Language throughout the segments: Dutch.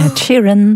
Ed Sheeran.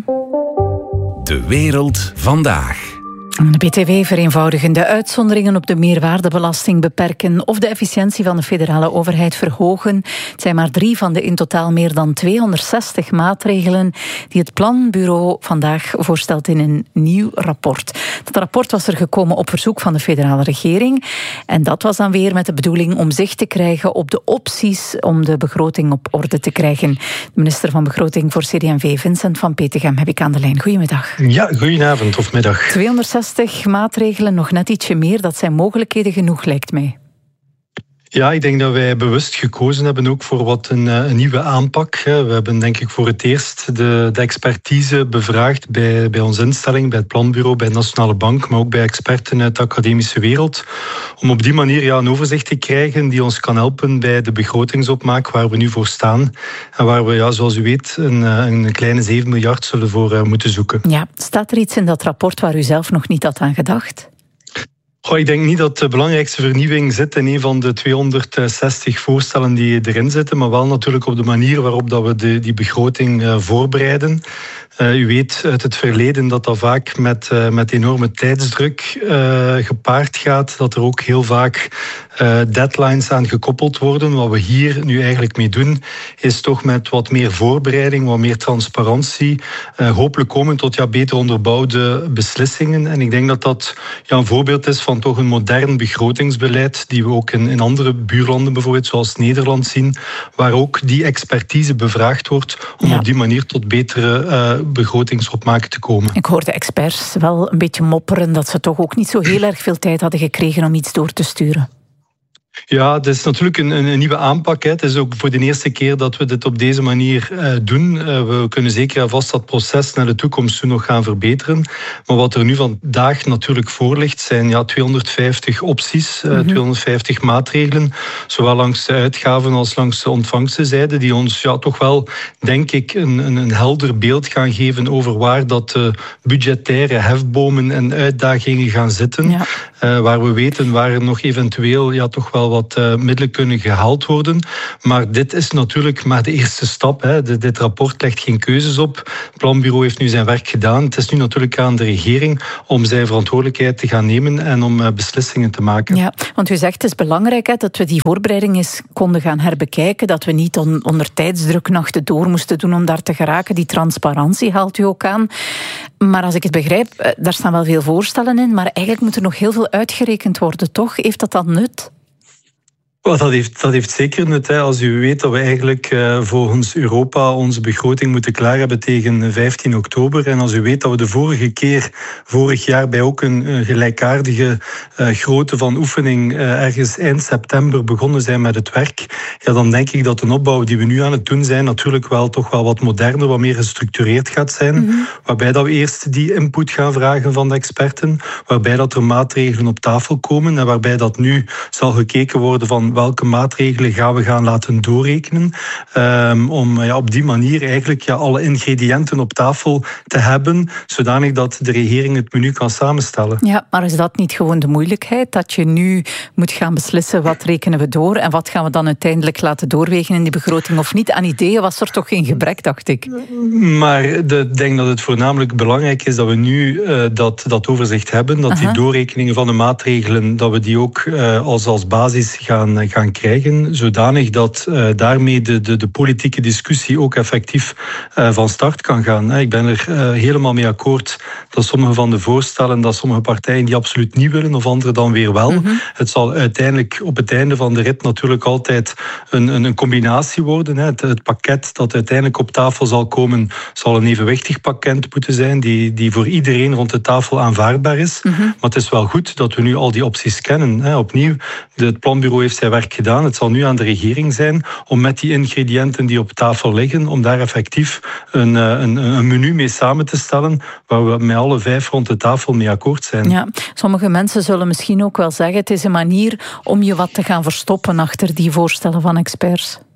De wereld vandaag. De BTW vereenvoudigen, de uitzonderingen op de meerwaardebelasting beperken of de efficiëntie van de federale overheid verhogen. Het zijn maar 3 van de in totaal meer dan 260 maatregelen die het Planbureau vandaag voorstelt in een nieuw rapport. Dat rapport was er gekomen op verzoek van de federale regering. En dat was dan weer met de bedoeling om zicht te krijgen op de opties om de begroting op orde te krijgen. De minister van Begroting voor CD&V, Vincent van Petegem, heb ik aan de lijn. Goedemiddag. Ja, goedenavond of middag. 260 maatregelen, nog net ietsje meer. Dat zijn mogelijkheden genoeg, lijkt mij. Ja, ik denk dat wij bewust gekozen hebben ook voor wat een nieuwe aanpak. We hebben denk ik voor het eerst de expertise bevraagd bij onze instelling, bij het Planbureau, bij de Nationale Bank, maar ook bij experten uit de academische wereld. Om op die manier een overzicht te krijgen die ons kan helpen bij de begrotingsopmaak waar we nu voor staan. En waar we, zoals u weet, een kleine 7 miljard zullen voor moeten zoeken. Ja, staat er iets in dat rapport waar u zelf nog niet had aan gedacht? Ik denk niet dat de belangrijkste vernieuwing zit in een van de 260 voorstellen die erin zitten, maar wel natuurlijk op de manier waarop dat we die begroting voorbereiden. U weet uit het verleden dat dat vaak met enorme tijdsdruk gepaard gaat, dat er ook heel vaak deadlines aan gekoppeld worden. Wat we hier nu eigenlijk mee doen, is toch met wat meer voorbereiding, wat meer transparantie, hopelijk komen tot beter onderbouwde beslissingen. En ik denk dat dat een voorbeeld is van toch een modern begrotingsbeleid die we ook in andere buurlanden bijvoorbeeld, zoals Nederland, zien, waar ook die expertise bevraagd wordt om op die manier tot betere begrotingsopmaak te komen. Ik hoorde experts wel een beetje mopperen dat ze toch ook niet zo heel erg veel tijd hadden gekregen om iets door te sturen. Ja, het is natuurlijk een nieuwe aanpak. Het is ook voor de eerste keer dat we dit op deze manier doen. We kunnen zeker en vast dat proces naar de toekomst toe nog gaan verbeteren. Maar wat er nu vandaag natuurlijk voor ligt, zijn 250 opties, 250 maatregelen, zowel langs de uitgaven als langs de ontvangstzijde, die ons toch wel, denk ik, een helder beeld gaan geven over waar dat de budgettaire hefbomen en uitdagingen gaan zitten. Ja. Waar we weten waar er nog eventueel toch wel wat middelen kunnen gehaald worden. Maar dit is natuurlijk maar de eerste stap. Dit rapport legt geen keuzes op. Het Planbureau heeft nu zijn werk gedaan. Het is nu natuurlijk aan de regering om zijn verantwoordelijkheid te gaan nemen en om beslissingen te maken. Ja, want u zegt het is belangrijk dat we die voorbereiding eens konden gaan herbekijken, dat we niet onder tijdsdruk nachten door moesten doen om daar te geraken. Die transparantie haalt u ook aan. Maar als ik het begrijp, daar staan wel veel voorstellen in, maar eigenlijk moet er nog heel veel uitgerekend worden, toch? Heeft dat dan nut? Dat heeft zeker nut. Als u weet dat we eigenlijk volgens Europa onze begroting moeten klaar hebben tegen 15 oktober. En als u weet dat we de vorig jaar bij ook een gelijkaardige grootte van oefening ergens eind september begonnen zijn met het werk, dan denk ik dat de opbouw die we nu aan het doen zijn natuurlijk wel toch wel wat moderner, wat meer gestructureerd gaat zijn. Waarbij dat we eerst die input gaan vragen van de experten, waarbij dat er maatregelen op tafel komen en waarbij dat nu zal gekeken worden van welke maatregelen gaan we gaan laten doorrekenen, om op die manier eigenlijk alle ingrediënten op tafel te hebben, zodanig dat de regering het menu kan samenstellen. Ja, maar is dat niet gewoon de moeilijkheid, dat je nu moet gaan beslissen wat rekenen we door en wat gaan we dan uiteindelijk laten doorwegen in die begroting of niet? Aan ideeën was er toch geen gebrek, dacht ik. Maar ik denk dat het voornamelijk belangrijk is dat we nu dat overzicht hebben, dat die doorrekeningen van de maatregelen, dat we die ook als basis gaan krijgen, zodanig dat daarmee de politieke discussie ook effectief van start kan gaan. Ik ben er helemaal mee akkoord dat sommige van de voorstellen, dat sommige partijen die absoluut niet willen, of andere dan weer wel. Het zal uiteindelijk op het einde van de rit natuurlijk altijd een combinatie worden. Het pakket dat uiteindelijk op tafel zal komen, zal een evenwichtig pakket moeten zijn, die voor iedereen rond de tafel aanvaardbaar is. Maar het is wel goed dat we nu al die opties kennen. Opnieuw, het Planbureau heeft zijn werk gedaan. Het zal nu aan de regering zijn om met die ingrediënten die op tafel liggen, om daar effectief een menu mee samen te stellen, waar we met alle 5 rond de tafel mee akkoord zijn. Ja, sommige mensen zullen misschien ook wel zeggen, het is een manier om je wat te gaan verstoppen achter die voorstellen van experts.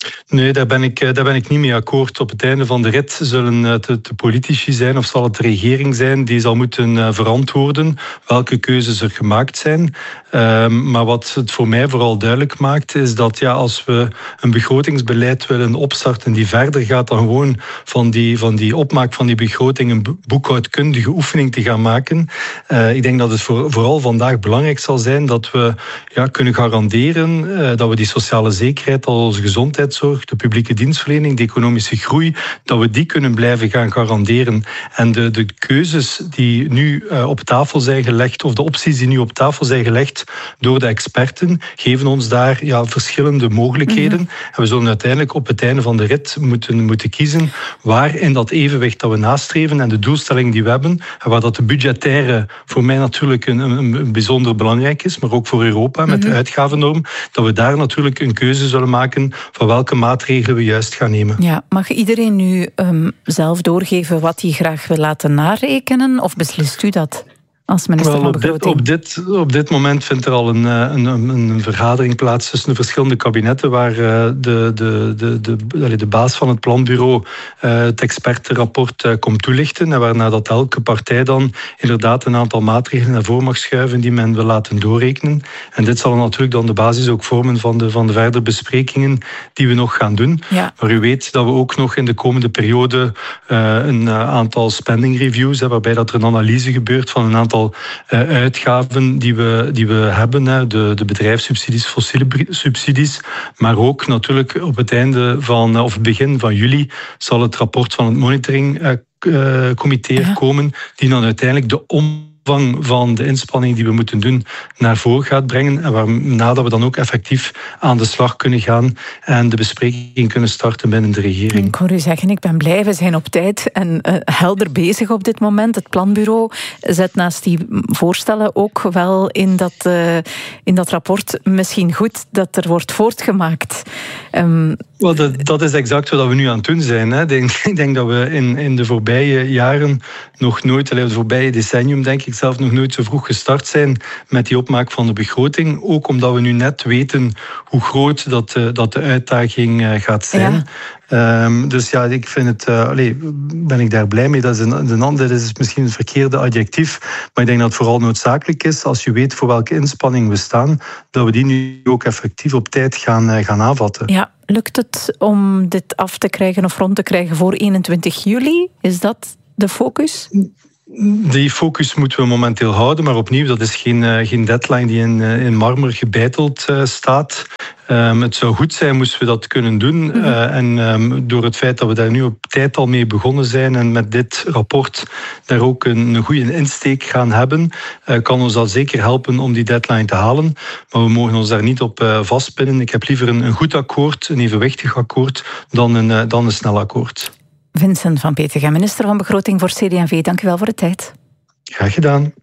Nee, daar ben ik niet mee akkoord. Op het einde van de rit zullen het de politici zijn of zal het de regering zijn die zal moeten verantwoorden welke keuzes er gemaakt zijn. Maar wat het voor mij vooral duidelijk maakt is dat als we een begrotingsbeleid willen opstarten die verder gaat dan gewoon van die opmaak van die begroting een boekhoudkundige oefening te gaan maken. Ik denk dat het vooral vandaag belangrijk zal zijn dat we kunnen garanderen dat we die sociale zekerheid, al onze gezondheidszorg, de publieke dienstverlening, de economische groei, dat we die kunnen blijven gaan garanderen. En de keuzes die nu op tafel zijn gelegd, of de opties die nu op tafel zijn gelegd door de experten, geven ons daar verschillende mogelijkheden. En we zullen uiteindelijk op het einde van de rit moeten kiezen waar in dat evenwicht dat we nastreven en de doelstelling die we hebben, en waar dat de budgettaire voor mij natuurlijk een bijzonder belangrijk is, maar ook voor Europa met de uitgavennorm, dat we daar natuurlijk een keuze zullen maken van welke maatregelen we juist gaan nemen. Ja, mag iedereen nu zelf doorgeven wat hij graag wil laten narekenen, of beslist u dat als minister van Begroting? Op dit moment vindt er al een vergadering plaats tussen de verschillende kabinetten waar de baas van het planbureau het expertenrapport komt toelichten en waarna dat elke partij dan inderdaad een aantal maatregelen naar voren mag schuiven die men wil laten doorrekenen. En dit zal natuurlijk dan de basis ook vormen van de verdere besprekingen die we nog gaan doen. Ja. Maar u weet dat we ook nog in de komende periode een aantal spending reviews hebben, waarbij dat er een analyse gebeurt van een aantal uitgaven die we hebben, de bedrijfssubsidies, fossiele subsidies, maar ook natuurlijk op het einde of het begin van juli zal het rapport van het monitoringcomité komen, die dan uiteindelijk de omvang van de inspanning die we moeten doen naar voren gaat brengen en waarna dat we dan ook effectief aan de slag kunnen gaan en de bespreking kunnen starten binnen de regering. Ik hoor u zeggen, ik ben blij, we zijn op tijd en helder bezig op dit moment. Het planbureau zet naast die voorstellen ook wel in dat rapport misschien goed dat er wordt voortgemaakt. Dat is exact wat we nu aan het doen zijn. Hè. Ik denk dat we in de voorbije jaren nog nooit, de voorbije decennium denk ik zelf nog nooit zo vroeg gestart zijn met die opmaak van de begroting. Ook omdat we nu net weten hoe groot dat de uitdaging gaat zijn. Ja. Dus ik vind het, ben ik daar blij mee. Dat is misschien het verkeerde adjectief, maar ik denk dat het vooral noodzakelijk is, als je weet voor welke inspanning we staan, dat we die nu ook effectief op tijd gaan aanvatten. Ja, lukt het om dit af te krijgen of rond te krijgen voor 21 juli? Is dat de focus? Die focus moeten we momenteel houden, maar opnieuw, dat is geen deadline die in marmer gebeiteld staat. Het zou goed zijn moesten we dat kunnen doen. En door het feit dat we daar nu op tijd al mee begonnen zijn en met dit rapport daar ook een goede insteek gaan hebben, kan ons dat zeker helpen om die deadline te halen. Maar we mogen ons daar niet op vastpinnen. Ik heb liever een goed akkoord, een evenwichtig akkoord, dan een snel akkoord. Vincent van Petegem, minister van Begroting voor CD&V. Dank u wel voor de tijd. Graag gedaan.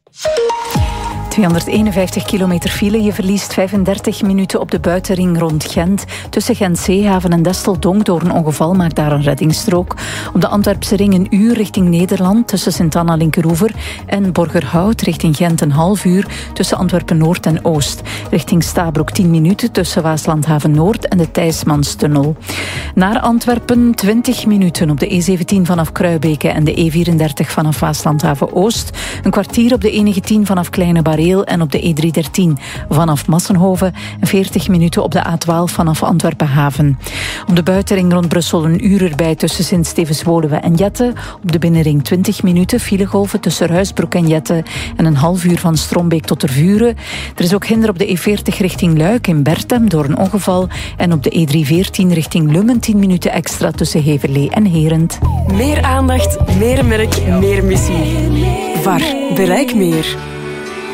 251 kilometer file. Je verliest 35 minuten op de buitenring rond Gent. Tussen Gent-Zeehaven en Destel-Donk door een ongeval maakt daar een reddingsstrook. Op de Antwerpse ring een uur richting Nederland tussen Sint-Anna-Linkeroever en Borgerhout richting Gent een half uur tussen Antwerpen-Noord en Oost. Richting Stabroek 10 minuten tussen Waaslandhaven-Noord en de Thijsmanstunnel. Naar Antwerpen 20 minuten op de E17 vanaf Kruibeke en de E34 vanaf Waaslandhaven-Oost. Een kwartier op de E19 vanaf Kleine Barreel en op de E313 vanaf Massenhoven en 40 minuten op de A12 vanaf Antwerpen-Haven. Op de buitenring rond Brussel een uur erbij tussen Sint-Stevens-Woluwe en Jette. Op de binnenring 20 minuten filegolven tussen Ruisbroek en Jette en een half uur van Strombeek tot Tervuren. Er is ook hinder op de E40 richting Luik in Bertem door een ongeval en op de E314 richting Lummen 10 minuten extra tussen Heverlee en Herent. Meer aandacht, meer merk, meer missie. VAR, bereik meer.